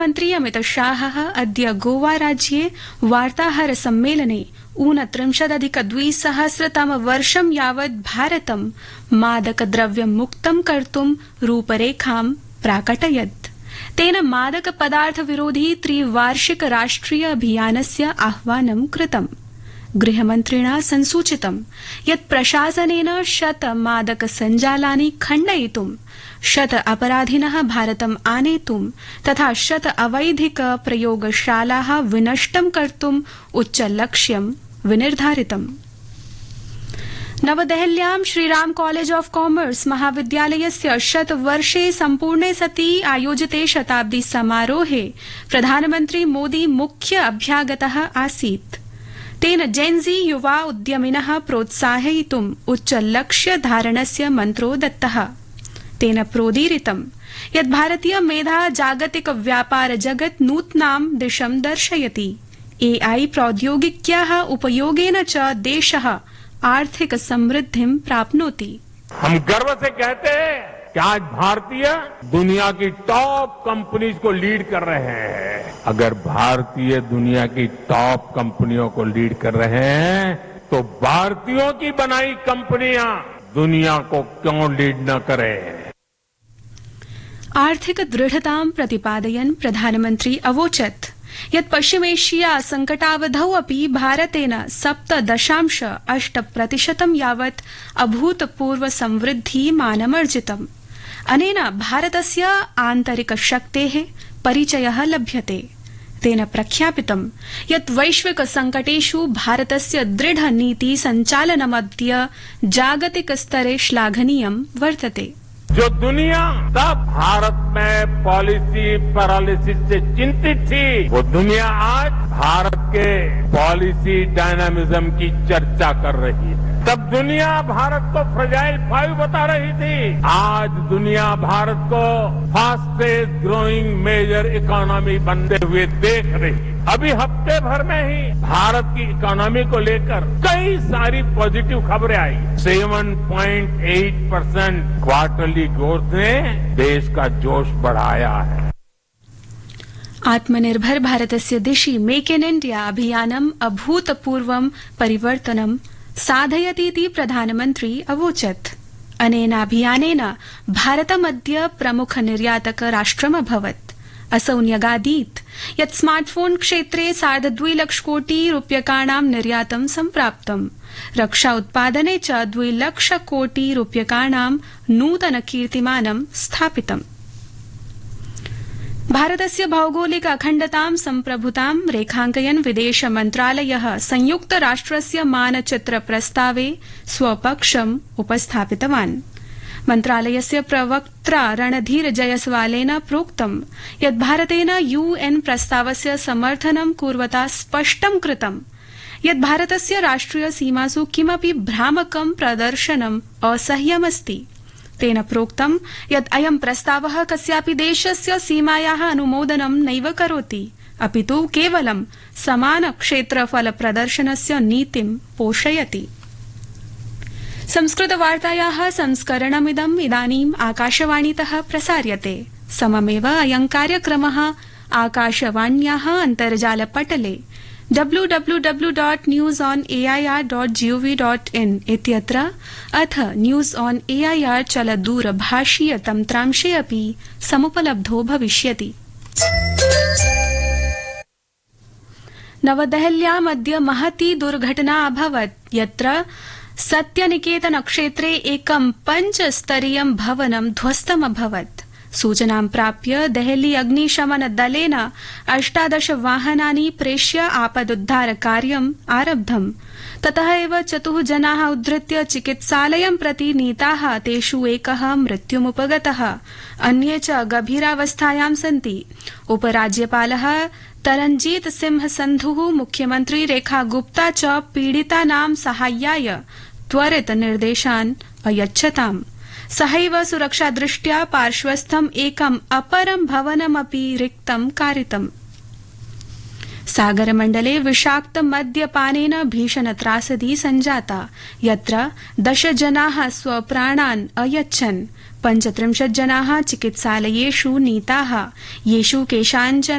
मन्त्री अमित शाहः अद्य गोवा राज्ये वार्ताहर सम्मेलने 29,200 यावत् भारतं मादकद्रव्यमुक्तं कर्तुं रूपरेखां प्राकटयत्। तेन मादक पदार्थ विरोधी त्रिवार्षिक राष्ट्रिय अभियानस्य आह्वानं कृतम्। गृहमन्त्रिणा संसूचितं यत् प्रशासनेन 100 मादक सञ्जालानि खण्डयितुं, 100 अपराधिनः भारतम् आनेतुं तथा 100 अवैधिक प्रयोगशालाः विनष्टं कर्तुम् उच्चलक्ष्यं विनिर्धारितम्। नवदेहल्यां श्रीराम कॉलेज ऑफ कॉमर्स महाविद्यालयस्य 100 वर्षे सम्पूर्णे सति आयोजिते शताब्दी समारोहे प्रधानमन्त्री मोदी मुख्य अभ्यागतः आसीत्। तेन जेन्जी युवा उद्यमिनः प्रोत्साहयितुम् उच्चलक्ष्य धारणस्य मन्त्रो दत्तः। तेन प्रोदीरितं यत् भारतीय मेधा जागतिक व्यापार जगत् नूतनां दिशं दर्शयति। एआई प्रौद्योगिक्याः उपयोगेन च देशः आर्थिक समृद्धिं प्राप्नोति। हम गर्व से कहते हैं कि आज भारतीय दुनिया की टॉप कंपनीज को लीड कर रहे हैं। अगर भारतीय दुनिया की टॉप कंपनियों को लीड कर रहे हैं तो भारतीयों की बनाई कंपनियां दुनिया को क्यों लीड न करें। आर्थिक दृढ़तां प्रतिपादयन् प्रधानमन्त्री अवोचत् यत् पश्चिमेशिया संकटावधौ अपि भारतेन 7.8% यावत् अभूतपूर्व संवृद्धिमानमर्जितम्। अनेन भारतस्य आन्तरिक शक्तेः परिचयः लभ्यते। तेन प्रख्यापितं यत् वैश्विक संकटेषु भारतस्य दृढ़ नीति संचालनमद्य जागतिक स्तरे श्लाघनीयं वर्तते। जो दुनिया तब भारत में पॉलिसी पैरालिसिस से चिंतित थी, वो दुनिया आज भारत के पॉलिसी डायनामिज्म की चर्चा कर रही है। तब दुनिया भारत को फ्रजाइल 5 बता रही थी, आज दुनिया भारत को फास्टेस्ट ग्रोइंग मेजर इकोनॉमी बनते हुए देख रही है। अभी हफ्ते भर में ही भारत की इकोनॉमी को लेकर कई सारी पॉजिटिव खबरें आई। 7.8% क्वार्टरली ग्रोथ ने देश का जोश बढ़ाया है। आत्मनिर्भर भारतस्य दिशि मेक इन इंडिया अभियानम् अभूतपूर्वं परिवर्तनं साधयतीति प्रधानमन्त्री अवोचत्। अनेनाभियानेन भारतमद्य प्रमुख निर्यातक राष्ट्रमभवत्। असौ न्यगादीत् यत् स्मार्टफोन क्षेत्रे 2.5 लाख कोटि रूप्यकाणां निर्यातं सम्प्राप्तम्। रक्षा उत्पादने च 2 लाख कोटि रूप्यकाणां नूतन कीर्तिमानं स्थापितम्। भारतस्य भौगोलिक अखण्डतां सम्प्रभुतां रेखाङ्कयन् विदेश मन्त्रालयः संयुक्त राष्ट्रस्य मानचित्र प्रस्तावे स्वपक्षम् उपस्थापितवान्। मन्त्रालयस्य प्रवक्त्रा रणधीर जयसवालेन प्रोक्तं यत् भारतेन यूएन प्रस्तावस्य समर्थनं कुर्वता स्पष्टं कृतं यत् भारतस्य राष्ट्रिय सीमासु किमपि भ्रामकं प्रदर्शनम् असह्यमस्ति। तेन प्रोक्तं यत् अयं प्रस्तावः कस्यापि देशस्य सीमायाः अनुमोदनं नैव करोति, अपितु केवलं समान क्षेत्रफल प्रदर्शनस्य नीतिं पोषयति। संस्कृतवार्तायाः संस्करणमिदम् इदानीम् आकाशवाणीतः प्रसार्यते। सममेव अयं कार्यक्रमः आकाशवाण्याः अन्तर्जालपटले www.newsonair.gov.in इत्यत्र अथ न्यूज ऑन एआईआर चलदूरभाषीय तन्त्रांशे अपि समुपलब्धो भविष्यति। नवदेहल्यामद्य महती दुर्घटना अभवत् यत्र सत्यनिकेतन क्षेत्रे एकं 5-स्तरीयं भवनं ध्वस्तमभवत्। सूचनां प्राप्य देहली अग्निशमन दलेन 18 वाहनानि प्रेष्य आपदुद्धार कार्यम् आरब्धम्। ततः एव 4 जनाः उद्धृत्य चिकित्सालयं प्रति नीताः, तेषु एकः मृत्युमुपगतः, अन्ये च गभीरावस्थायां सन्ति। उपराज्यपालः तरनजीत सिंह संधुः, मुख्यमन्त्री रेखा गुप्ता च पीडितानां साहाय्याय त्वरित निर्देशान् अयच्छताम्। सहैव सुरक्षादृष्ट्या पार्श्वस्थम् एकम् अपरं भवनमपि रिक्तं कारितम्। सागरमण्डले विषाक्त मद्यपानेन भीषण त्रासदी सञ्जाता यत्र 10 जनाः स्वप्राणान् अयच्छन् 35 जनाः चिकित्सालयेषु नीताः येषु केषाञ्चन